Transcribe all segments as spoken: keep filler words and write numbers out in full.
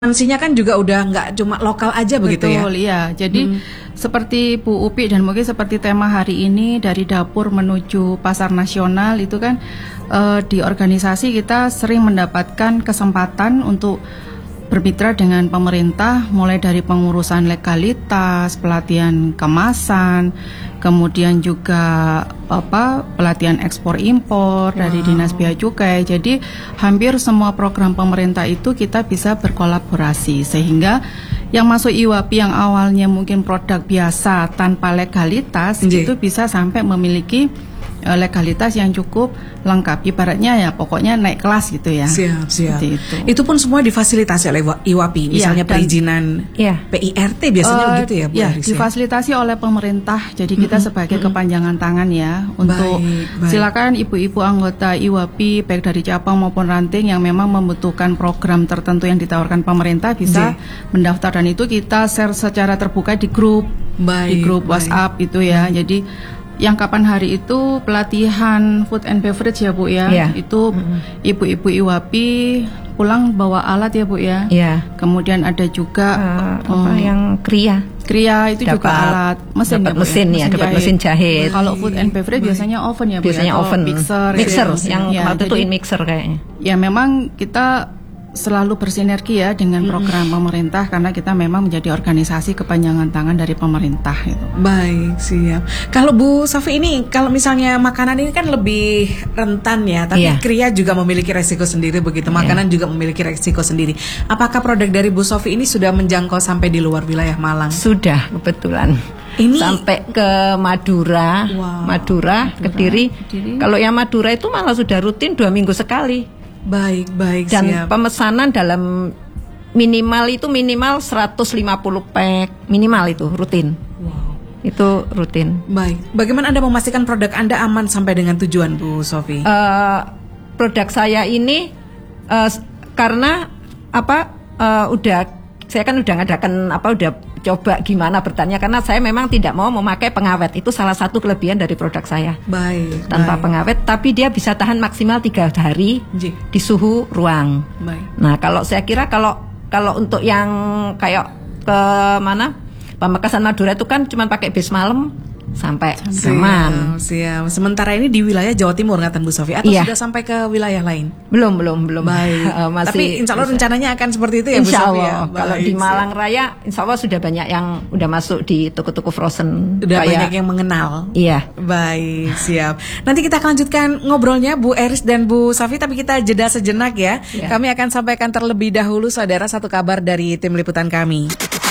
Sanksinya kan juga udah nggak cuma lokal aja begitu ya? Betul, iya. Jadi hmm. seperti Bu Upi dan mungkin seperti tema hari ini dari dapur menuju pasar nasional itu kan uh, di organisasi kita sering mendapatkan kesempatan untuk bermitra dengan pemerintah mulai dari pengurusan legalitas, pelatihan kemasan, kemudian juga apa pelatihan ekspor impor wow. dari Dinas Bea Cukai. Jadi hampir semua program pemerintah itu kita bisa berkolaborasi sehingga yang masuk I W A P I yang awalnya mungkin produk biasa tanpa legalitas J. itu bisa sampai memiliki legalitas yang cukup lengkap, ibaratnya ya pokoknya naik kelas gitu ya. Siap, siap. Itu. Itu pun semua difasilitasi oleh I W A P I, misalnya ya, perizinan ya. P I R T biasanya uh, begitu ya Bu ya, Aris? Difasilitasi oleh pemerintah, jadi kita mm-hmm. sebagai mm-hmm. kepanjangan tangan ya untuk baik, baik. Silakan ibu-ibu anggota I W A P I baik dari cabang maupun ranting yang memang membutuhkan program tertentu yang ditawarkan pemerintah bisa J. mendaftar, dan itu kita share secara terbuka di grup, baik, di grup baik. WhatsApp itu ya. Baik. Jadi yang kapan hari itu pelatihan food and beverage ya Bu ya, yeah. itu mm-hmm. ibu-ibu I W A P I pulang bawa alat ya Bu ya, yeah. kemudian ada juga uh, apa um, yang kria, kria itu dapat, juga alat mesin dapat ya, mesin ya, mesin dapat mesin jahit. Kalau food and beverage biasanya oven ya Bu, biasanya ya, oven, mixer, mixer ya, yang ya, waktu itu in mixer kayaknya. Ya memang kita selalu bersinergi ya dengan program hmm. pemerintah karena kita memang menjadi organisasi kepanjangan tangan dari pemerintah itu. Baik, siap. Kalau Bu Safi ini, kalau misalnya makanan ini kan lebih rentan ya, tapi yeah. kria juga memiliki resiko sendiri begitu. Makanan yeah. juga memiliki resiko sendiri. Apakah produk dari Bu Safi ini sudah menjangkau sampai di luar wilayah Malang? Sudah, kebetulan. Ini sampai ke Madura, wow. Madura, Madura, Kediri. Kediri. Kalau yang Madura itu malah sudah rutin dua minggu sekali. Baik, baik. Dan siap. Pemesanan dalam minimal itu minimal seratus lima puluh pack minimal itu rutin. Wow. Itu rutin. Baik. Bagaimana Anda memastikan produk Anda aman sampai dengan tujuan, Bu Sofi? Uh, produk saya ini uh, karena apa? Uh, udah saya kan udah ngadakan apa? Udah coba gimana bertanya, karena saya memang tidak mau memakai pengawet. Itu salah satu kelebihan dari produk saya. Baik. Tanpa baik. pengawet, tapi dia bisa tahan maksimal tiga hari J. di suhu ruang. Baik. Nah, kalau saya kira kalau kalau untuk yang kayak ke mana Pamekasan Madura itu kan cuma pakai bis malam sampai aman. Siap, siap. Sementara ini di wilayah Jawa Timur ngatain Bu Sofi, atau iya. sudah sampai ke wilayah lain? Belum, belum, belum. Baik. Uh, masih, Tapi insya Allah bisa. Rencananya akan seperti itu ya insya Bu Sofi ya? Kalau di Malang Raya, insya Allah sudah banyak yang udah masuk di toko-toko frozen. Udah kayak, banyak yang mengenal. Iya. Baik, siap. Nanti kita akan lanjutkan ngobrolnya Bu Eris dan Bu Safi, tapi kita jeda sejenak ya. Iya. Kami akan sampaikan terlebih dahulu saudara satu kabar dari tim liputan kami.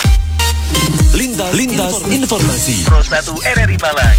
Lintas, Lintas Informasi Pro satu R R I Malang.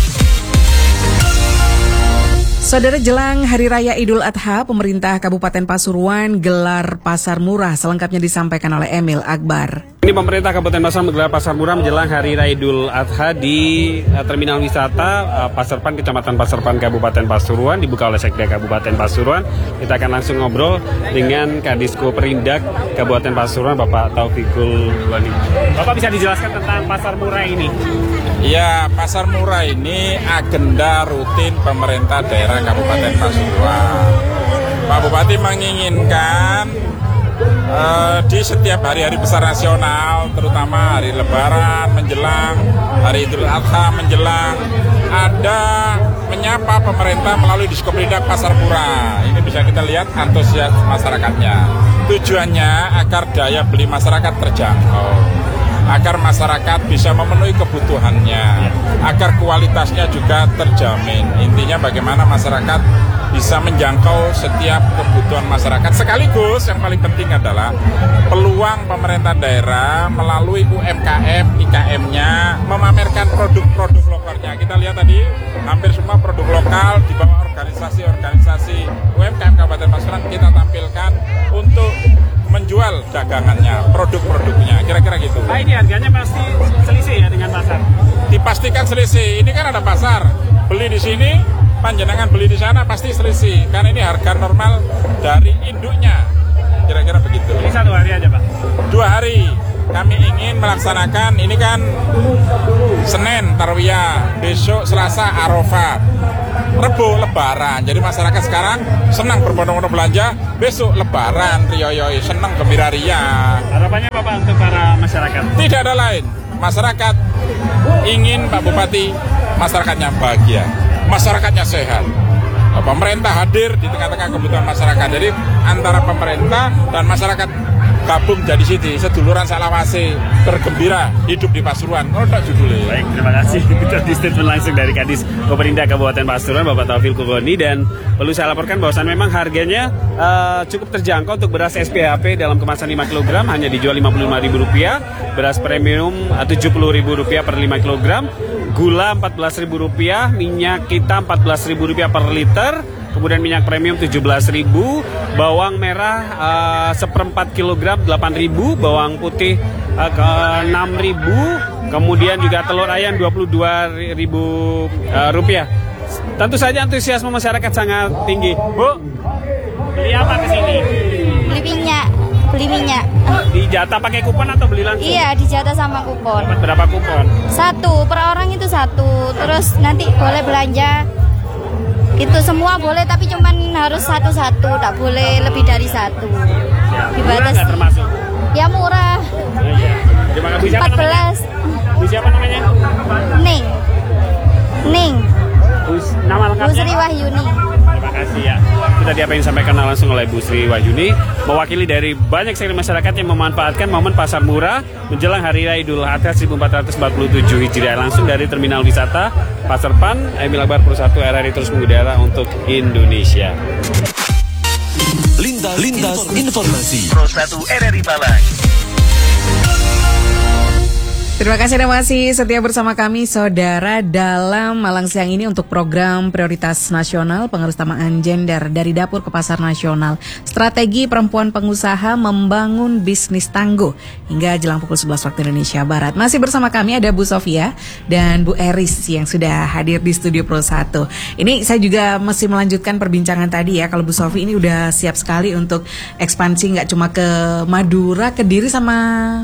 Saudara, jelang Hari Raya Idul Adha, pemerintah Kabupaten Pasuruan gelar pasar murah. Selengkapnya disampaikan oleh Emil Akbar. Ini pemerintah Kabupaten Pasuruan menggelar pasar murah menjelang Hari Raya Idul Adha di uh, Terminal Wisata uh, Pasar Pan, Kecamatan Pasar Pan, Kabupaten Pasuruan, dibuka oleh Sekda Kabupaten Pasuruan. Kita akan langsung ngobrol dengan Kadisku Perindak Kabupaten Pasuruan, Bapak Taufikul Wali. Bapak bisa dijelaskan tentang pasar murah ini? Ya, pasar murah ini agenda rutin pemerintah daerah Kabupaten Pasuruan. Pak Bupati menginginkan uh, di setiap hari-hari besar nasional, terutama hari Lebaran menjelang, hari Idul Adha menjelang, ada menyapa pemerintah melalui Diskoperindak Pasar Murah. Ini bisa kita lihat antusias masyarakatnya. Tujuannya agar daya beli masyarakat terjangkau, agar masyarakat bisa memenuhi kebutuhannya, agar kualitasnya juga terjamin. Intinya bagaimana masyarakat bisa menjangkau setiap kebutuhan masyarakat. Sekaligus yang paling penting adalah peluang pemerintah daerah melalui U M K M, I K M-nya memamerkan produk-produk lokalnya. Kita lihat tadi hampir semua produk lokal di bawah organisasi-organisasi U M K M Kabupaten Pasuruan kita tampilkan untuk menjual dagangannya, produk-produknya, kira-kira gitu. Nah, ini harganya pasti selisih ya dengan pasar? Dipastikan selisih. Ini kan ada pasar, beli di sini, panjenengan beli di sana pasti selisih, karena ini harga normal dari induknya, kira-kira begitu. Ini satu hari aja Pak? Dua hari. Kami ingin melaksanakan, ini kan Senin Tarwiyah, besok Selasa Arafat. Rebo Lebaran. Jadi masyarakat sekarang senang berbondong-bondong belanja, besok Lebaran, riyoyoi, senang gembira ria. Harapannya Bapak untuk para masyarakat? Tidak ada lain. Masyarakat ingin Pak Bupati masyarakatnya bahagia, masyarakatnya sehat. Pemerintah hadir di tengah-tengah kebutuhan masyarakat. Jadi antara pemerintah dan masyarakat gabung jadi sini, seduluran salawase bergembira hidup di Pasuruan. Oh, tak judulnya. Baik, terima kasih. Kita di statement langsung dari Kadis Pemerintah Kabupaten Pasuruan, Bapak Taufil Kugoni, dan perlu saya laporkan bahwasan memang harganya uh, cukup terjangkau untuk beras S P H P dalam kemasan lima kilogram hanya dijual lima puluh lima ribu rupiah, beras premium uh, tujuh puluh ribu rupiah per lima kilogram, gula empat belas ribu rupiah, minyak kita empat belas ribu rupiah per liter. Kemudian minyak premium tujuh belas ribu, bawang merah uh, seperempat kilogram delapan ribu, bawang putih uh, ke enam ribu, kemudian juga telur ayam dua puluh dua ribu uh, rupiah. Tentu saja antusiasme masyarakat sangat tinggi. Bu, beli apa ke sini? Beli minyak, beli minyak. Dijatah pakai kupon atau beli langsung? Iya, dijatah sama kupon. Dapat berapa kupon? Satu, per orang itu satu. Terus nanti boleh belanja. Itu semua boleh, tapi cuman harus satu-satu, tak boleh lebih dari satu. Murah nggak termasuk? Ya murah. Oh, iya. Terima kasih. Siapa empat belas. namanya? Bu siapa namanya? Ning. Ning. Bu, nama lengkapnya? Bu Sri Wahyuni. Terima kasih ya. Kita di apa yang disampaikan langsung oleh Bu Sri Wahyuni, mewakili dari banyak sektor masyarakat yang memanfaatkan momen pasar murah menjelang Hari Raya Idul Adha seribu empat ratus empat puluh tujuh Hijriah, langsung dari Terminal Wisata Pasar Pan. Emil Akbar Pro satu R R I terus mengudara untuk Indonesia. Lintas, Lintas Informasi Pro satu R R I Malang. Terima kasih Anda masih setia bersama kami saudara dalam Malang Siang ini untuk program Prioritas Nasional Pengerusamaan Gender dari Dapur ke Pasar Nasional. Strategi perempuan pengusaha membangun bisnis tangguh hingga jelang pukul sebelas waktu Indonesia Barat. Masih bersama kami ada Bu Sofia dan Bu Eris yang sudah hadir di studio Pro satu. Ini saya juga masih melanjutkan perbincangan tadi ya. Kalau Bu Sofi ini udah siap sekali untuk ekspansi nggak cuma ke Madura, Kediri sama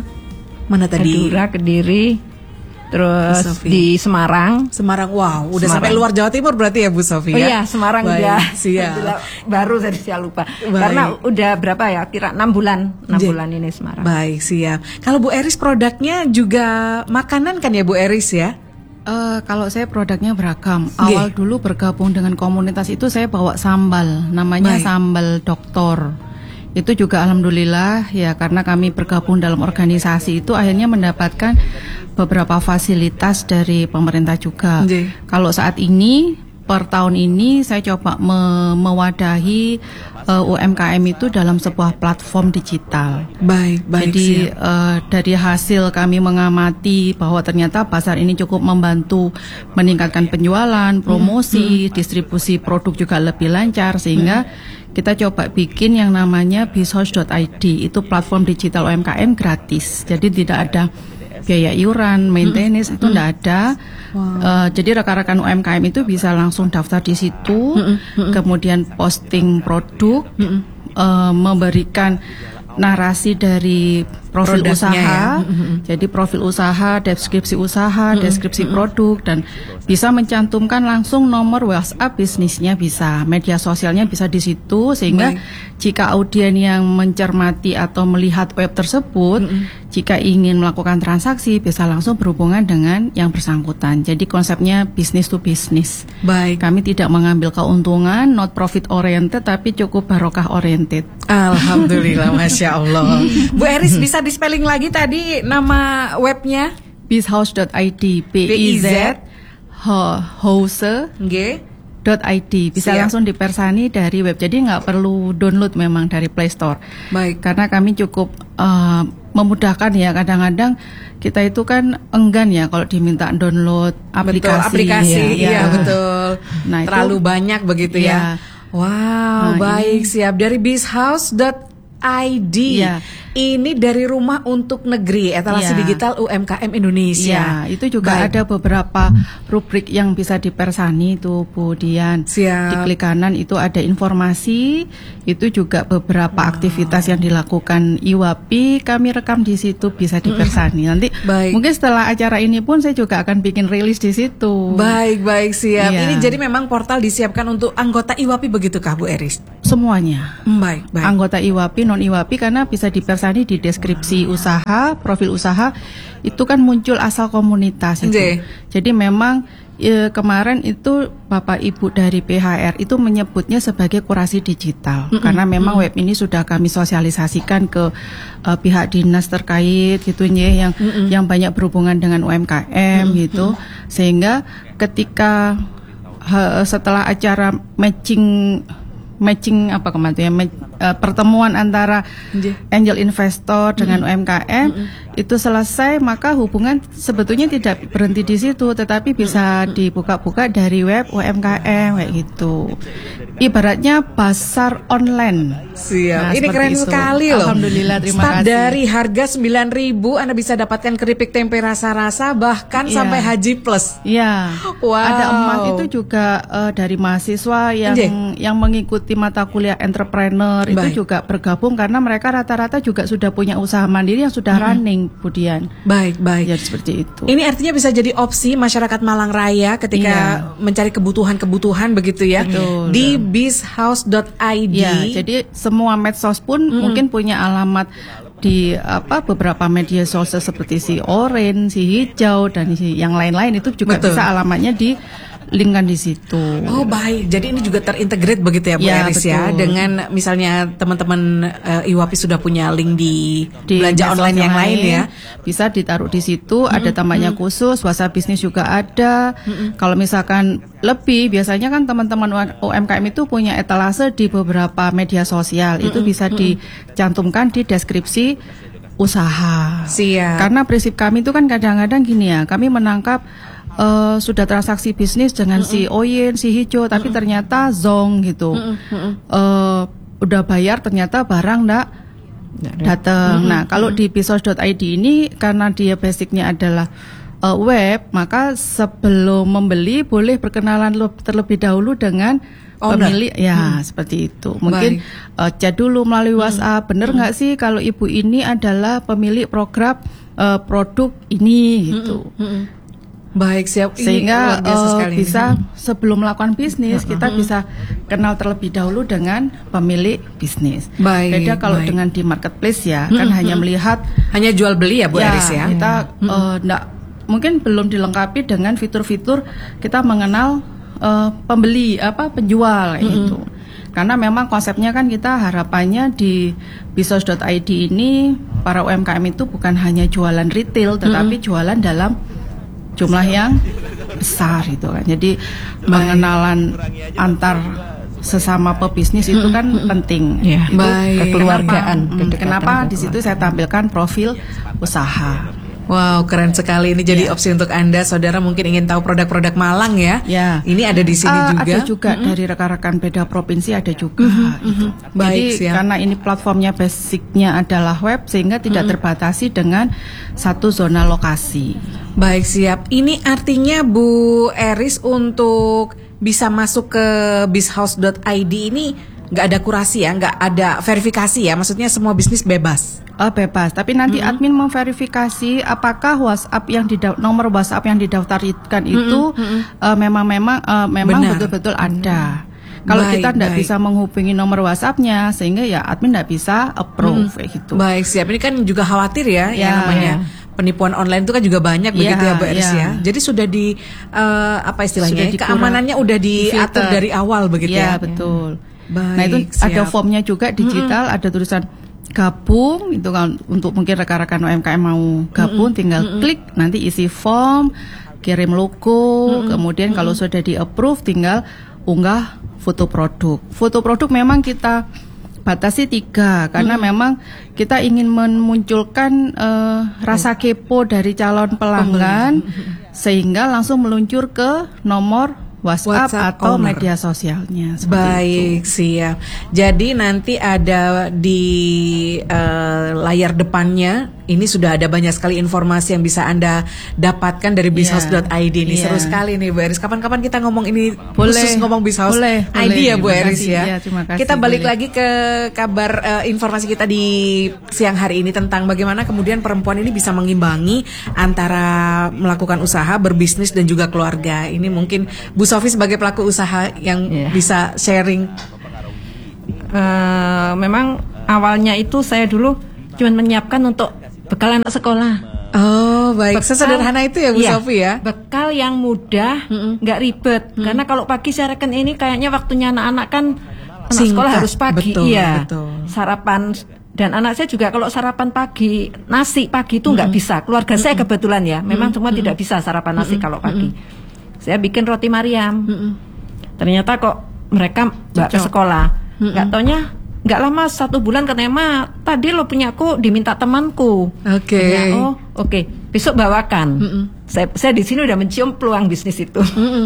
mana tadi? Madura, Kediri, terus di Semarang. Semarang, wow, udah Semarang. sampai luar Jawa Timur berarti ya Bu Sofi? Oh ya? iya, Semarang Baik, udah. siap. Baru tadi saya lupa. Baik. Karena udah berapa ya? Kira enam bulan, enam J- bulan ini Semarang. Baik, siap. Kalau Bu Eris produknya juga makanan kan ya Bu Eris ya? Uh, kalau saya produknya beragam. Nggih. Awal dulu bergabung dengan komunitas itu saya bawa sambal, namanya Baik. sambal doktor. Itu juga alhamdulillah ya, karena kami bergabung dalam organisasi itu akhirnya mendapatkan beberapa fasilitas dari pemerintah juga. Nggih. Kalau saat ini per tahun ini saya coba me- mewadahi uh, U M K M itu dalam sebuah platform digital. Baik, baik. Jadi siap. uh, dari hasil kami mengamati bahwa ternyata pasar ini cukup membantu meningkatkan penjualan, promosi, hmm. distribusi produk juga lebih lancar, sehingga hmm. kita coba bikin yang namanya bizhouse dot I D. Itu platform digital U M K M gratis. Jadi tidak ada biaya iuran, maintenance, mm-hmm. itu tidak ada. Wow. Uh, jadi rekan-rekan U M K M itu bisa langsung daftar di situ, mm-hmm. kemudian posting produk, mm-hmm. uh, memberikan narasi dari profil produknya usaha, ya. Mm-hmm. jadi profil usaha, deskripsi usaha, mm-hmm. deskripsi mm-hmm. produk, dan bisa mencantumkan langsung nomor WhatsApp bisnisnya, bisa media sosialnya bisa di situ, sehingga Baik. jika audien yang mencermati atau melihat web tersebut, mm-hmm. jika ingin melakukan transaksi bisa langsung berhubungan dengan yang bersangkutan. Jadi konsepnya business to business. Baik. Kami tidak mengambil keuntungan, not profit oriented, tapi cukup barokah oriented. Alhamdulillah, Masya Allah. Bu Eris bisa di spelling lagi tadi nama webnya? bizhouse dot I D, B I Z house dot I D. Bisa Siap. langsung dipersani dari web. Jadi nggak perlu download memang dari Play Store. Baik. Karena kami cukup uh, memudahkan ya. Kadang-kadang kita itu kan enggan ya kalau diminta download aplikasi. Betul, aplikasi, ya, iya ya. betul. Nah, terlalu itu, banyak begitu ya. ya. Wow, Nah, baik ini, siap dari bizhouse dot I D. Ya. ini dari rumah untuk negeri, etalase ya. digital U M K M Indonesia. Ya, itu juga Baik. ada beberapa rubrik yang bisa dipersani itu Bu Dian. Siap. Di klik kanan itu ada informasi, itu juga beberapa wow. aktivitas yang dilakukan I W A P I, kami rekam di situ bisa dipersani. Nanti baik. mungkin setelah acara ini pun saya juga akan bikin rilis di situ. Baik, baik, siap. Ya. Ini jadi memang portal disiapkan untuk anggota I W A P I begitukah Bu Eris? Semuanya. Baik, baik. Anggota I W A P I, non I W A P I, karena bisa dipersani di deskripsi usaha, profil usaha, itu kan muncul asal komunitas itu. Jee. Jadi memang e, kemarin itu Bapak Ibu dari P H R itu menyebutnya sebagai kurasi digital, mm-hmm. karena memang mm-hmm. web ini sudah kami sosialisasikan ke e, pihak dinas terkait gitu ya, yang mm-hmm. yang banyak berhubungan dengan U M K M mm-hmm. gitu, sehingga ketika he, setelah acara matching matching apa kemarin ya uh, pertemuan antara yeah. angel investor dengan mm-hmm. U M K M mm-hmm. itu selesai, maka hubungan sebetulnya tidak berhenti di situ, tetapi bisa mm-hmm. dibuka-buka dari web U M K M kayak gitu. Ibaratnya pasar online. Siap. Nah, ini keren itu. sekali loh. Alhamdulillah, terima Start kasih. Dari harga sembilan ribu Anda bisa dapatkan keripik tempe rasa-rasa bahkan yeah. sampai Haji Plus. Iya. Wow. Ada emas itu juga uh, dari mahasiswa yang Jee. yang mengikuti mata kuliah entrepreneur. Baik. Itu juga bergabung karena mereka rata-rata juga sudah punya usaha mandiri yang sudah hmm. running, Budian. Baik, baik. Ya seperti itu. Ini artinya bisa jadi opsi masyarakat Malang Raya ketika yeah. mencari kebutuhan-kebutuhan begitu ya. Betul. Di bizhouse dot I D. Ya, jadi semua medsos pun mm-hmm. mungkin punya alamat di apa beberapa media sosial seperti si Orange, si Hijau dan si yang lain-lain itu juga Betul. bisa alamatnya di linkkan di situ. Oh baik, jadi ini juga terintegrate begitu ya Bu ya, Eris betul. ya, dengan misalnya teman-teman uh, I W A P I sudah punya link di, di belanja online yang lain, lain ya, bisa ditaruh di situ. Mm-hmm. Ada tambahnya mm-hmm. khusus, WhatsApp bisnis juga ada. Mm-hmm. Kalau misalkan lebih, biasanya kan teman-teman U M K M itu punya etalase di beberapa media sosial, mm-hmm. itu bisa mm-hmm. dicantumkan di deskripsi usaha. Siap. Karena prinsip kami itu kan kadang-kadang gini ya, kami menangkap Uh, sudah transaksi bisnis dengan mm-hmm. si Oyen, si Hijau, tapi mm-hmm. ternyata zong gitu. Mm-hmm. Uh, udah bayar, ternyata barang ndak datang. Mm-hmm. Nah, kalau di bizhouse dot I D ini karena dia basicnya adalah uh, web, maka sebelum membeli boleh berkenalan terlebih dahulu dengan oh, pemilik, enggak. ya hmm. seperti itu. Mungkin uh, chat dulu melalui WhatsApp. Hmm. Bener nggak hmm. sih kalau ibu ini adalah pemilik program uh, produk ini gitu. Hmm. Hmm. Baik, siap. Sehingga uh, bisa ini. sebelum melakukan bisnis uh-huh. kita bisa kenal terlebih dahulu dengan pemilik bisnis. Baik. Beda kalau baik. dengan di marketplace ya, uh-huh. kan hanya melihat hanya jual beli ya Bu ya, Eris ya. Kita uh-huh. uh, enggak, mungkin belum dilengkapi dengan fitur-fitur kita mengenal uh, pembeli apa penjual kayak uh-huh. gitu. Karena memang konsepnya kan kita harapannya di bizhouse dot I D ini para U M K M itu bukan hanya jualan retail, tetapi uh-huh. jualan dalam jumlah yang besar itu kan. Jadi pengenalan antar sesama pebisnis itu kan hmm. penting. Ya, itu baik. Kekeluargaan. Kenapa, kenapa di situ saya tampilkan profil usaha. Wow, keren sekali. Ini jadi yeah. opsi untuk Anda, saudara mungkin ingin tahu produk-produk Malang ya. Ya. Ini ada di sini uh, juga. Ada juga mm-hmm. dari rekan-rekan beda provinsi ada juga. Mm-hmm. Gitu. Baik, jadi siap. karena ini platformnya basicnya adalah web, sehingga tidak mm-hmm. terbatasi dengan satu zona lokasi. Baik, siap. Ini artinya Bu Eris untuk bisa masuk ke bizhouse dot I D ini nggak ada kurasi ya, nggak ada verifikasi ya. Maksudnya semua bisnis bebas. Oh, bebas, tapi nanti mm-hmm. admin memverifikasi apakah WhatsApp yang di nomor WhatsApp yang didaftarkan itu mm-hmm. uh, memang memang uh, memang Benar. betul-betul ada. Kalau baik, kita tidak bisa menghubungi nomor WhatsApp-nya, sehingga ya admin tidak bisa approve mm-hmm. gitu. Baik, siap. Ini kan juga khawatir ya, ya yang namanya ya. penipuan online itu kan juga banyak ya, begitu ya Bu Eris ya. ya. Jadi sudah di uh, apa istilahnya? Sudah keamanannya udah diatur filter. dari awal begitu ya. Ya betul. Baik, nah itu siap. ada formnya juga digital, mm-hmm. ada tulisan gabung itu kan untuk mungkin rekan-rekan U M K M mau gabung, mm-hmm. tinggal mm-hmm. klik nanti isi form, kirim logo, mm-hmm. kemudian mm-hmm. kalau sudah di approve tinggal unggah foto produk. Foto produk memang kita batasi tiga karena mm-hmm. memang kita ingin memunculkan uh, rasa kepo dari calon pelanggan mm-hmm. sehingga langsung meluncur ke nomor WhatsApp, WhatsApp atau owner. media sosialnya. Baik, itu. siap. Jadi nanti ada di uh, layar depannya ini sudah ada banyak sekali informasi yang bisa Anda dapatkan dari bizhouse dot i d. Ini yeah. seru sekali nih Bu Eris. Kapan-kapan kita ngomong ini boleh, khusus ngomong bizhouse boleh, I D boleh. ya Bu Eris ya. Ya, terima kasih, kita balik boleh. lagi ke kabar uh, informasi kita di siang hari ini tentang bagaimana kemudian perempuan ini bisa mengimbangi antara melakukan usaha, berbisnis dan juga keluarga. Ini mungkin Bu Sofi sebagai pelaku usaha yang Yeah. bisa sharing. Uh, memang awalnya itu saya dulu cuma menyiapkan untuk bekal anak sekolah. Oh baik, Bekal- sesederhana itu ya Bu iya, Sofi ya. Bekal yang mudah, nggak ribet. Karena kalau pagi saya rekan ini kayaknya waktunya anak-anak kan anak Singkat, sekolah harus pagi, betul, iya. betul. Sarapan dan anak saya juga kalau sarapan pagi nasi pagi itu nggak bisa. Keluarga saya kebetulan ya, memang semua tidak bisa sarapan nasi kalau pagi. Saya bikin roti Mariam. Ternyata kok mereka nggak ke sekolah. Nggak taunya nggak lama satu bulan katanya, "Ma, tadi lo punyaku diminta temanku." Oke. Ya, oh, oke. Okay. Besok bawakan. Saya saya di sini udah mencium peluang bisnis itu.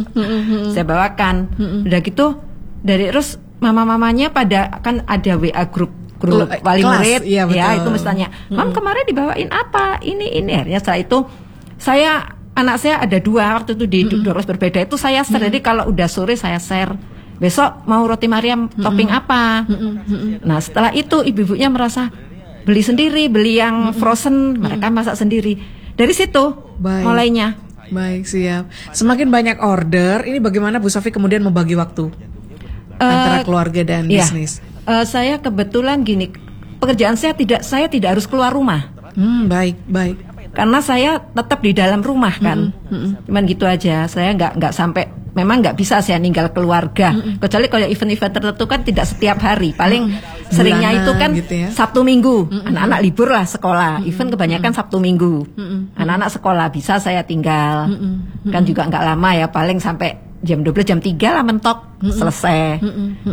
Saya bawakan. Udah gitu dari terus mama-mamanya pada kan ada W A grup grup Oh, eh, wali kelas, murid iya, ya, betul. itu mestinya. "Mam, kemarin dibawain apa? Ini ini." Akhirnya setelah itu saya anak saya ada dua waktu itu di dua kelas berbeda itu saya share. Jadi kalau udah sore saya share. Besok mau roti Mariam topping apa? Nah setelah itu ibu-ibunya merasa beli sendiri, beli yang frozen, mereka masak sendiri. Dari situ Baik. mulainya. Baik, siap. Semakin banyak order, ini bagaimana Bu Sofi kemudian membagi waktu Eh, antara keluarga dan iya. bisnis? Eh, saya kebetulan gini, pekerjaan saya tidak saya tidak harus keluar rumah. Hmm, baik, baik. Karena saya tetap di dalam rumah kan, cuman gitu aja. Saya nggak nggak sampai, memang nggak bisa saya ninggal keluarga. Kecuali kalau event-event tertentu kan tidak setiap hari. Paling seringnya Bulanan itu kan gitu ya. Sabtu Minggu. Anak-anak libur lah sekolah. Event kebanyakan Sabtu Minggu. Anak-anak sekolah bisa saya tinggal. Kan juga nggak lama ya. Paling sampai jam dua belas, jam tiga lah mentok selesai.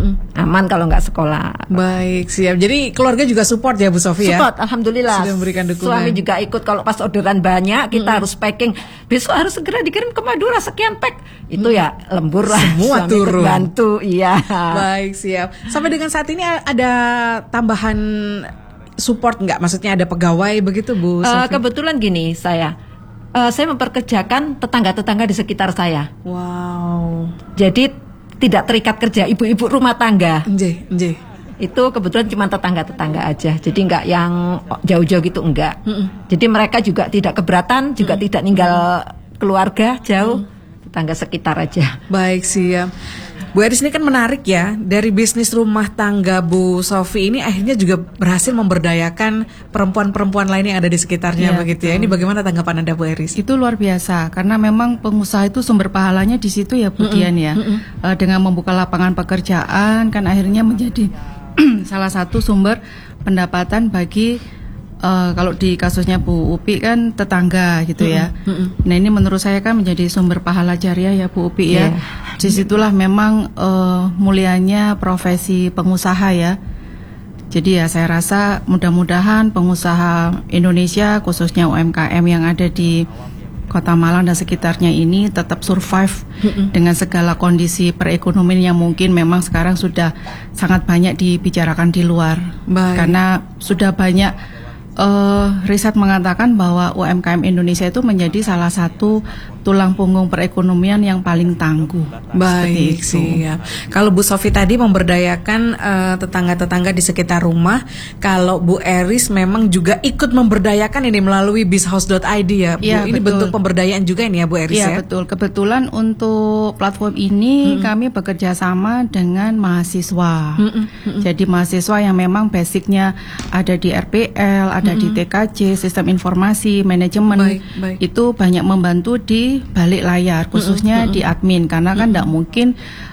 Aman kalau nggak sekolah. Baik, siap. Jadi keluarga juga support ya Bu Sofi ya? Support, alhamdulillah. Sudah memberikan dukungan. Suami juga ikut kalau pas orderan banyak, kita harus packing. Besok harus segera dikirim ke Madura sekian pack. Itu ya lembur lah. Semua Suami ikut turun. bantu, iya. Baik, siap. Sampai dengan saat ini ada tambahan support nggak? Maksudnya ada pegawai begitu Bu Eh, Sofi? kebetulan gini saya, eh, saya memperkerjakan tetangga-tetangga di sekitar saya. Wow. Jadi tidak terikat kerja ibu-ibu rumah tangga. Nje, nje. Itu kebetulan cuma tetangga-tetangga aja. Jadi nggak yang jauh-jauh gitu, enggak. Jadi mereka juga tidak keberatan, juga tidak ninggal keluarga jauh, tetangga sekitar aja. Baik, siap. Bu Eris ini kan menarik ya, dari bisnis rumah tangga Bu Sofi ini akhirnya juga berhasil memberdayakan perempuan-perempuan lain yang ada di sekitarnya Iya, begitu ya. Ini bagaimana tanggapan Anda Bu Eris? Itu luar biasa karena memang pengusaha itu sumber pahalanya di situ ya Bu Dian ya. Eh, dengan membuka lapangan pekerjaan kan akhirnya menjadi salah satu sumber pendapatan bagi Uh, kalau di kasusnya Bu Upi kan tetangga gitu ya. Nah ini menurut saya kan menjadi sumber pahala jariah ya Bu Upi ya. Disitulah memang uh, mulianya profesi pengusaha ya. Jadi ya saya rasa mudah-mudahan pengusaha Indonesia khususnya U M K M yang ada di Kota Malang dan sekitarnya ini tetap survive dengan segala kondisi perekonomian yang mungkin memang sekarang sudah sangat banyak dibicarakan di luar. Baik. Karena sudah banyak Uh, riset mengatakan bahwa U M K M Indonesia itu menjadi salah satu tulang punggung perekonomian yang paling tangguh. Baik, siap. Kalau Bu Sofi tadi memberdayakan uh, tetangga-tetangga di sekitar rumah, kalau Bu Eris memang juga ikut memberdayakan ini melalui bizhouse dot i d ya, Bu. Ya, ini betul. bentuk pemberdayaan juga ini ya Bu Eris Iya ya. betul. Kebetulan untuk platform ini hmm. kami bekerja sama dengan mahasiswa. Hmm, hmm, hmm. Jadi mahasiswa yang memang basicnya ada di R P L, ada di T K J, sistem informasi, manajemen, Baik, baik. itu banyak membantu di balik layar, khususnya di admin, karena kan tidak mungkin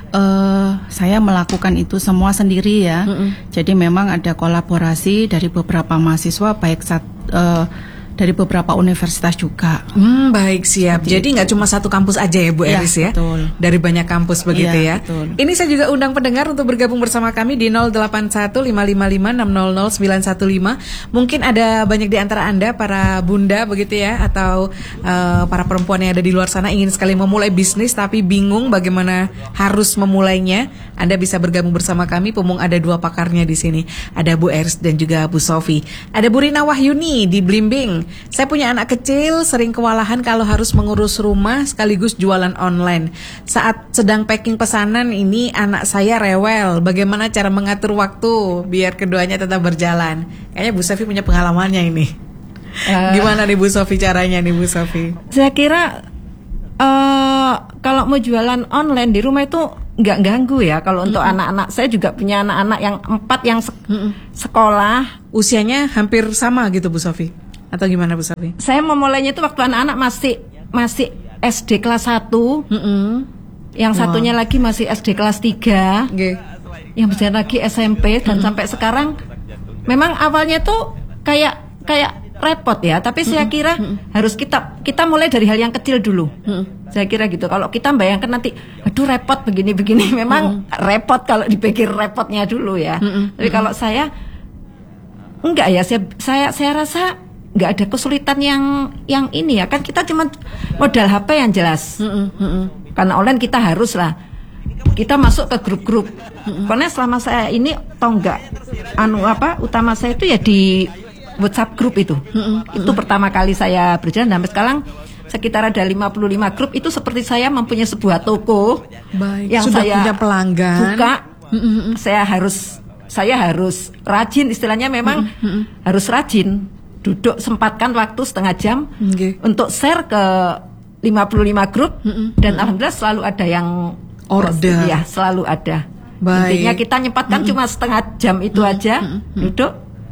uh, saya melakukan itu semua sendiri ya. Jadi memang ada kolaborasi dari beberapa mahasiswa, baik sat, uh, dari beberapa universitas juga. Hmm, baik, siap. Seperti Jadi nggak cuma satu kampus aja ya Bu ya, Eris ya? Betul. Dari banyak kampus begitu ya. ya. Betul. Ini saya juga undang pendengar untuk bergabung bersama kami di nol delapan satu lima lima lima enam nol nol sembilan satu lima. Mungkin ada banyak di antara Anda para bunda begitu ya, atau uh, para perempuan yang ada di luar sana ingin sekali memulai bisnis tapi bingung bagaimana harus memulainya. Anda bisa bergabung bersama kami. Pemung ada dua pakarnya di sini. Ada Bu Eris dan juga Bu Sofi. Ada Bu Rina Wahyuni di Blimbing. Saya punya anak kecil, sering kewalahan kalau harus mengurus rumah sekaligus jualan online. Saat sedang packing pesanan ini anak saya rewel. Bagaimana cara mengatur waktu biar keduanya tetap berjalan? Kayaknya Bu Sofi punya pengalamannya ini. Uh, Gimana nih Bu Sofi caranya nih Bu Sofi? Saya kira uh, kalau mau jualan online di rumah itu nggak ganggu ya. Kalau untuk mm-hmm. anak-anak, saya juga punya anak-anak yang empat yang se- mm-hmm. sekolah. Usianya hampir sama gitu Bu Sofi? Atau gimana Bu Sofi? Saya memulainya itu waktu anak-anak masih masih S D kelas satu, mm-hmm. yang wow. satunya lagi masih S D kelas tiga, okay. yang besar lagi S M P dan mm-hmm. sampai sekarang. Memang awalnya tuh kayak kayak repot ya, tapi saya kira mm-hmm. harus kita kita mulai dari hal yang kecil dulu. Mm-hmm. Saya kira gitu. Kalau kita bayangkan nanti, aduh repot begini-begini, memang mm-hmm. repot kalau dipikir repotnya dulu ya. Mm-hmm. Tapi kalau saya enggak ya, saya saya saya rasa nggak ada kesulitan yang yang ini ya, kan kita cuma modal H P yang jelas. Mm-mm, mm-mm. Karena online kita harus lah, kita masuk ke grup-grup. Mm-mm. Karena selama saya ini tau nggak, anu apa utama saya itu ya di WhatsApp grup itu. Mm-mm, itu mm-mm. pertama kali saya berjalan sampai sekarang sekitar ada lima puluh lima grup. Itu seperti saya mempunyai sebuah toko. Baik. Yang sudah saya punya pelanggan. Buka, mm-mm. saya harus saya harus rajin, istilahnya memang mm-mm. harus rajin. Duduk sempatkan waktu setengah jam okay. untuk share ke lima puluh lima grup, mm-mm. dan alhamdulillah selalu ada yang order. Ya, selalu ada. Baik. Intinya kita nyempatkan mm-mm. cuma setengah jam itu mm-mm. aja mm-mm. duduk.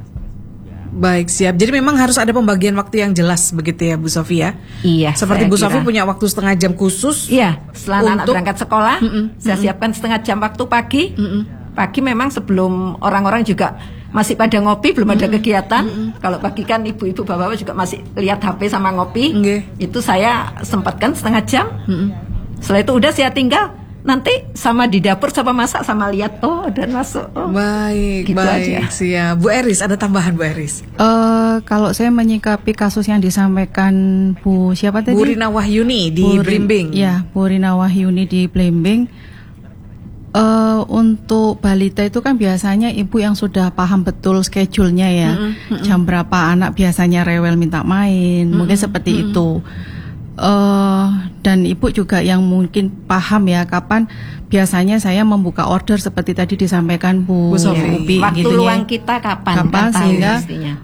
Baik, siap. Jadi memang harus ada pembagian waktu yang jelas begitu ya Bu Sofi ya? Iya. Seperti Bu Sofi punya waktu setengah jam khusus. Iya, setelah anak berangkat sekolah, mm-mm. saya mm-mm. siapkan setengah jam waktu pagi. Mm-mm. Pagi memang sebelum orang-orang juga masih pada ngopi, belum ada mm-hmm. kegiatan. Mm-hmm. Kalau pagi kan ibu-ibu bapak-bapak juga masih lihat H P sama ngopi. Okay. Itu saya sempatkan setengah jam. Mm-hmm. Setelah itu udah saya tinggal nanti sama di dapur sama masak sama lihat oh dan masuk. Oh. Baik, gitu baik. Aja. Siap. Bu Eris, ada tambahan Bu Eris? Uh, kalau saya menyikapi kasus yang disampaikan Bu siapa tadi? Bu Rina Wahyuni di Bu, Blimbing. Ya, Bu Rina Wahyuni di Blimbing. Uh, untuk balita itu kan biasanya ibu yang sudah paham betul schedule-nya ya, mm-hmm, mm-hmm. jam berapa anak biasanya rewel minta main, mm-hmm, mungkin seperti mm-hmm. itu. Uh, dan ibu juga yang mungkin paham ya kapan biasanya saya membuka order seperti tadi disampaikan Bu, Bu Upi. Waktu gitu luang ya. Kita kapan? Kapan sehingga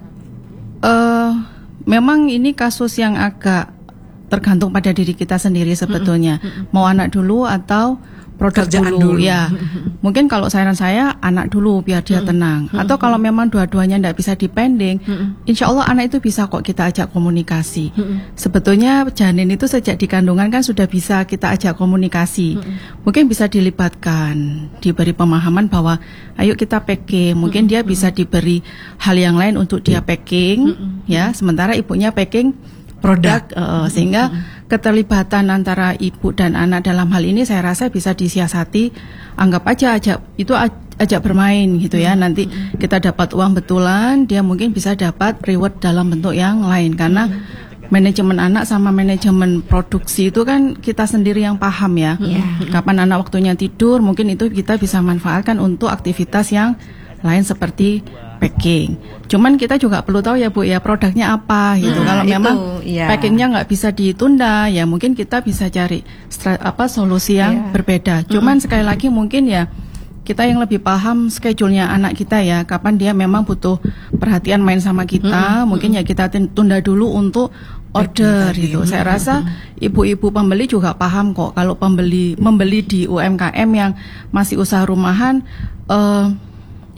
uh, memang ini kasus yang agak tergantung pada diri kita sendiri sebetulnya. Mm-hmm. Mau anak dulu atau produk dulu, dulu ya. Mungkin kalau saran saya anak dulu biar dia mm-hmm. tenang. Mm-hmm. Atau kalau memang dua-duanya tidak bisa dipending, mm-hmm. insya Allah anak itu bisa kok kita ajak komunikasi. Mm-hmm. Sebetulnya janin itu sejak di kandungan kan sudah bisa kita ajak komunikasi. Mm-hmm. Mungkin bisa dilibatkan, diberi pemahaman bahwa ayo kita packing. Mungkin mm-hmm. dia bisa diberi hal yang lain untuk dia packing, mm-hmm. ya. Sementara ibunya packing produk, uh, sehingga mm-hmm. keterlibatan antara ibu dan anak dalam hal ini saya rasa bisa disiasati. Anggap aja ajak itu ajak bermain gitu ya. Nanti mm-hmm. kita dapat uang betulan, dia mungkin bisa dapat reward dalam bentuk yang lain karena mm-hmm. manajemen anak sama manajemen produksi itu kan kita sendiri yang paham ya. Mm-hmm. Kapan anak waktunya tidur, mungkin itu kita bisa manfaatkan untuk aktivitas yang lain seperti packing. Cuman kita juga perlu tahu ya Bu ya produknya apa gitu. Nah, kalau itu, memang ya. packingnya nggak bisa ditunda ya mungkin kita bisa cari stra- apa solusi yang yeah. berbeda. Cuman mm-hmm. sekali lagi mungkin ya kita yang lebih paham schedule-nya anak kita ya kapan dia memang butuh perhatian main sama kita. Mm-hmm. Mungkin ya kita tunda dulu untuk order packing gitu. Mm-hmm. Saya rasa ibu-ibu pembeli juga paham kok kalau pembeli membeli di U M K M yang masih usaha rumahan. Uh,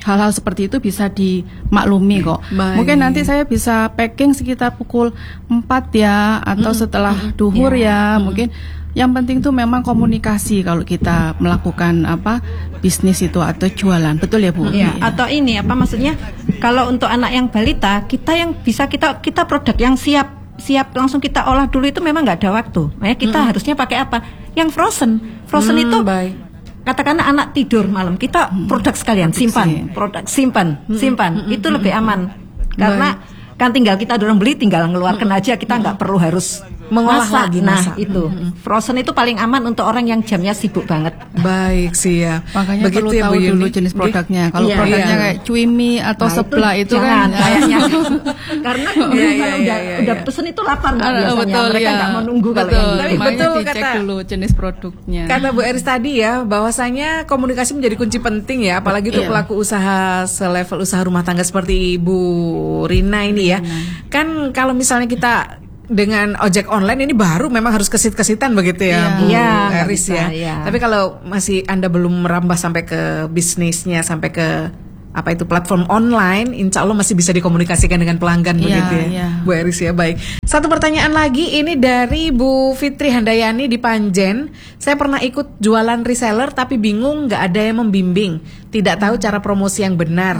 hal-hal seperti itu bisa dimaklumi kok. Baik. Mungkin nanti saya bisa packing sekitar pukul empat ya, atau setelah duhur ya, mungkin. Yang penting tuh memang komunikasi kalau kita melakukan apa bisnis itu atau jualan, betul ya Bu? Ya, atau ini apa maksudnya? Kalau untuk anak yang balita, kita yang bisa kita kita produk yang siap siap langsung kita olah dulu itu memang nggak ada waktu. Makanya kita hmm. harusnya pakai apa? Yang frozen. Frozen hmm, itu baik. Katakanlah anak tidur malam, kita produk sekalian simpan, produk simpan, simpan. Itu lebih aman. Karena kan tinggal kita dorong beli, tinggal ngeluarkan aja, kita nggak perlu harus mengolah masak. lagi. Nah masak. itu frozen itu paling aman untuk orang yang jamnya sibuk banget. Baik sih ya. Makanya begitu perlu ya, tahu Bu dulu Yuni. jenis produknya. Kalau iya, produknya iya. kayak cuimi atau Nah, sebelah itu, itu jangan, kan kayaknya karena kalau Iya, iya, udah, iya, udah iya. pesen itu lapar nggak Ah, biasanya, betul, mereka ya. nggak mau nunggu kalau Betul. yang Tapi gitu. Makanya betul dicek kata- dulu jenis produknya. Kata Bu Eris tadi ya, bahwasanya komunikasi menjadi kunci penting ya, apalagi untuk Iya. pelaku usaha selevel usaha rumah tangga seperti Ibu Rina ini ya. Kan kalau misalnya kita dengan ojek online ini baru memang harus kesit-kesitan begitu ya, Iya. Bu Iya, nggak Eris bisa, ya. iya. Tapi kalau masih Anda belum merambah sampai ke bisnisnya, sampai ke apa itu platform online, insya Allah masih bisa dikomunikasikan dengan pelanggan Iya, begitu ya, iya. Bu Eris ya. Baik. Satu pertanyaan lagi ini dari Bu Fitri Handayani di Panjen. Saya pernah ikut jualan reseller tapi bingung, nggak ada yang membimbing, tidak tahu cara promosi yang benar.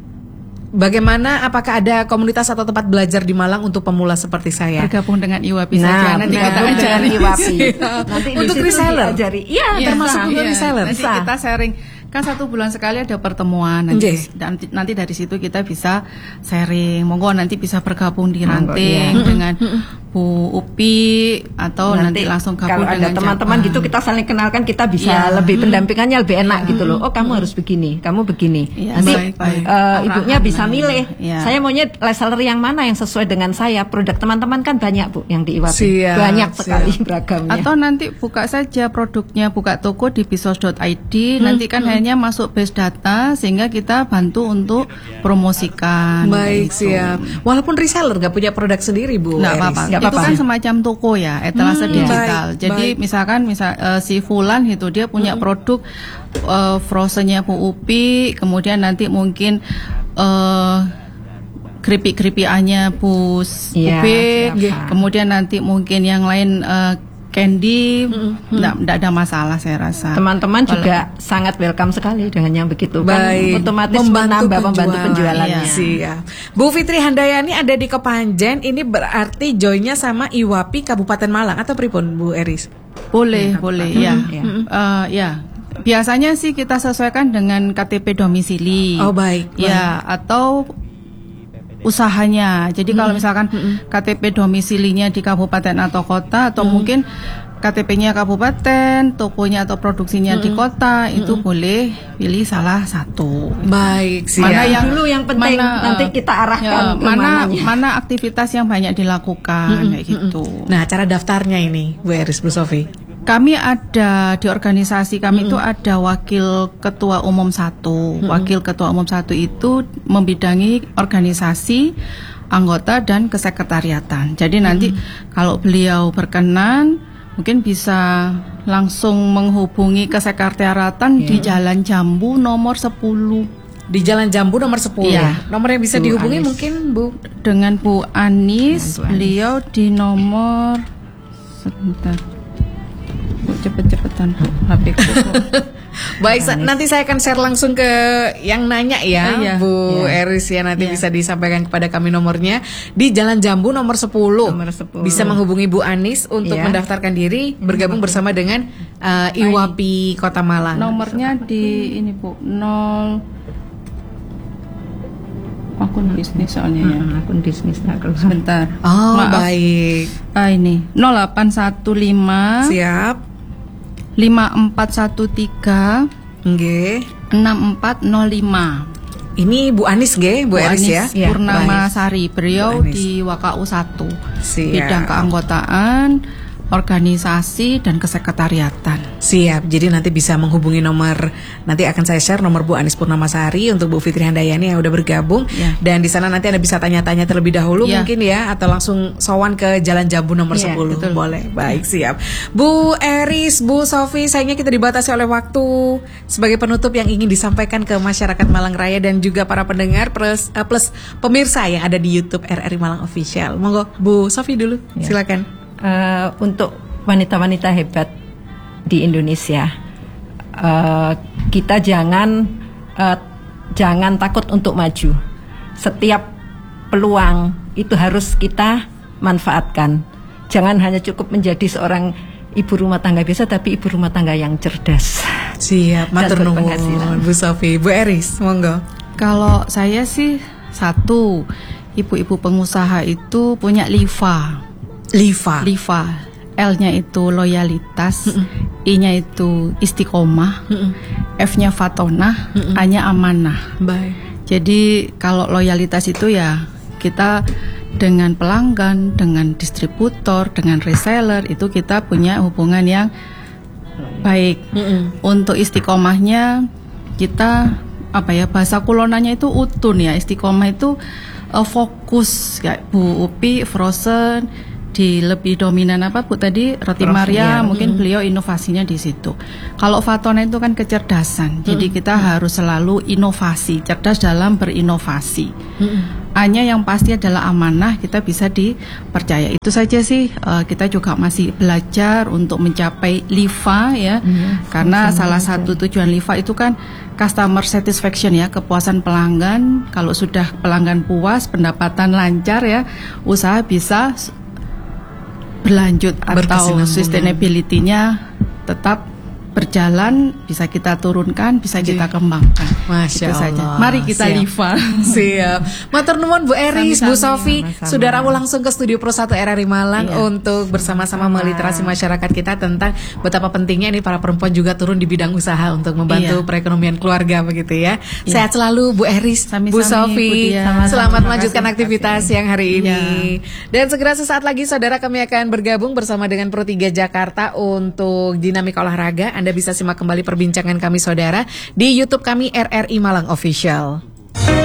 Bagaimana, apakah ada komunitas atau tempat belajar di Malang untuk pemula seperti saya? Bergabung dengan Iwapi Nah, saja nanti benar, kita dengan ajari. Iwapi. Nanti di Untuk situ reseller? diajari. Iya, Iya, termasuk bisa, untuk iya. reseller. Nanti Bisa. kita sharing. Kan satu bulan sekali ada pertemuan nanti, Nggih. nanti nanti dari situ kita bisa sharing. Monggo nanti bisa bergabung di Monggo, ranting iya. dengan Bu Upi atau nanti, langsung gabung kalau ada dengan teman-teman cabang. gitu kita saling kenalkan, kita bisa Iya. lebih pendampingannya lebih enak gitu loh. Oh kamu harus begini, kamu begini. Iya, Nanti baik, baik. eh, Arahan ibunya bisa lah. milih. Iya. Saya maunya reseller yang mana yang sesuai dengan saya. Produk teman-teman kan banyak Bu yang di Iwapi. Siap, Banyak siap. sekali beragamnya. Atau nanti buka saja produknya, buka toko di bisos dot i d. Nanti kan hanya masuk base data sehingga kita bantu untuk promosikan. Baik, gitu. siap. Walaupun reseller nggak punya produk sendiri, Bu Nggak Eris. apa-apa. Nggak Itu apa-apa. kan semacam toko ya, etalase Hmm, digital. baik, Jadi baik. misalkan misal eh, si Fulan itu dia punya produk eh, frozennya Bu Upi, kemudian nanti mungkin eh keripik-keripikannya Bu S- Iya, Upi, siapa. kemudian nanti mungkin yang lain eh, candy, nggak ada masalah saya rasa. Teman-teman Kalau- juga sangat welcome sekali dengan yang begitu. Baik, Kan otomatis menambah membantu penjualannya. Iya. Siap. Bu Fitri Handayani ada di Kepanjen, ini berarti joinnya sama Iwapi Kabupaten Malang atau pripun Bu Eris? Boleh, boleh, ya. ya. Eh, ya. Biasanya sih kita sesuaikan dengan K T P domisili. Oh, baik, Ya, atau usahanya. Jadi kalau misalkan K T P domisilinya di kabupaten atau kota, atau mungkin K T P-nya kabupaten, tokonya atau produksinya di kota, itu boleh pilih salah satu. Baik, siap. Mana yang Dulu yang penting, nanti eh, kita arahkan ya, ke mana mananya. mana aktivitas yang banyak dilakukan kayak gitu. Nah, cara daftarnya ini, Bu Eris, Bu Sofi. Kami ada di organisasi kami itu ada wakil ketua umum satu. Wakil ketua umum satu itu membidangi organisasi, anggota dan kesekretariatan. Jadi nanti kalau beliau berkenan mungkin bisa langsung menghubungi kesekretariatan di Jalan Jambu nomor sepuluh. Di Jalan Jambu nomor sepuluh. Iya. Nomor yang bisa Bu dihubungi Anis. mungkin Bu. Dengan Bu Anis, Dengan Bu Anis. beliau di nomor sebentar. Bu, cepet-cepetan Bu, H P ku kok. Baik, sa- nanti saya akan share langsung ke yang nanya ya, Oh, iya. Bu Iya. Eris ya, nanti Iya. bisa disampaikan kepada kami nomornya di Jalan Jambu nomor sepuluh. Nomor sepuluh. Bisa menghubungi Bu Anis untuk Iya. mendaftarkan diri bergabung bersama dengan uh, Iwapi Kota Malang. Nomornya di ini Bu, nol akun bisnis soalnya ya. Hmm, akun bisnis nggak keluar. Sebentar. Oh, Maaf. baik. Ah ini nol delapan satu lima Siap. lima empat satu tiga Nggih. enam empat nol lima. Ini Bu Anis nggih, Bu, Eris ya. Iya, Purnama baik. Sari, beliau Bu Anis. di W K U satu. Siap. Bidang keanggotaan, organisasi dan kesekretariatan. Siap, jadi nanti bisa menghubungi nomor, nanti akan saya share nomor Bu Anis Purnamasari untuk Bu Fitri Handayani yang udah bergabung. Ya. Dan di sana nanti Anda bisa tanya-tanya terlebih dahulu ya. Mungkin ya, atau langsung sowan ke Jalan Jambu nomor ya, sepuluh. Betul. Boleh, baik, siap. Bu Eris, Bu Sofi, sayangnya kita dibatasi oleh waktu. Sebagai penutup yang ingin disampaikan ke masyarakat Malang Raya dan juga para pendengar plus, uh, plus pemirsa yang ada di YouTube R R I Malang Official. Monggo, Bu Sofi dulu, ya. Silakan. Uh, untuk wanita-wanita hebat di Indonesia, uh, kita jangan uh, jangan takut untuk maju. Setiap peluang itu harus kita manfaatkan. Jangan hanya cukup menjadi seorang ibu rumah tangga biasa, tapi ibu rumah tangga yang cerdas. Siap, matur nuwun Bu Sofi. Bu Eris, monggo. Kalau saya sih satu, ibu-ibu pengusaha itu punya L I F A. Liva. Liva. L-nya itu loyalitas, mm-mm. I-nya itu istiqomah, mm-mm. F-nya fatonah, mm-mm. A-nya amanah. Baik. Jadi kalau loyalitas itu ya kita dengan pelanggan, dengan distributor, dengan reseller itu kita punya hubungan yang baik. Mm-mm. Untuk istiqomahnya kita apa ya, bahasa kulonanya itu utun ya. Istiqomah itu uh, fokus kayak Bu Upi Frozen. Di lebih dominan apa Bu tadi Roti Prof, Maria ya. Mungkin mm. beliau inovasinya di situ. Kalau Fatona itu kan kecerdasan, mm. jadi kita mm. harus selalu inovasi, cerdas dalam berinovasi. Mm. A-nya yang pasti adalah amanah, kita bisa dipercaya. Itu saja sih, uh, kita juga masih belajar untuk mencapai L I V A ya, mm. karena mm. salah satu tujuan L I V A itu kan customer satisfaction ya, kepuasan pelanggan. Kalau sudah pelanggan puas, pendapatan lancar ya, usaha bisa berlanjut atau sustainability-nya tetap berjalan, bisa kita turunkan, bisa kita kembangkan. Masya Allah. Saja. Mari kita L I V A. Siap. Matur nuwun Bu Eris, Bu Sofi, saudaramu langsung ke studio Pro satu R R I Malang iya. untuk bersama-sama meliterasi masyarakat kita tentang betapa pentingnya ini para perempuan juga turun di bidang usaha untuk membantu iya. perekonomian keluarga begitu ya. Iya. Sehat selalu Bu Eris, Sami-sami, Bu Sofi. Selamat melanjutkan aktivitas yang hari ini. Iya. Dan segera sesaat lagi saudara kami akan bergabung bersama dengan Pro tiga Jakarta untuk dinamika olahraga. Anda bisa simak kembali perbincangan kami saudara di YouTube kami R R I Malang Official.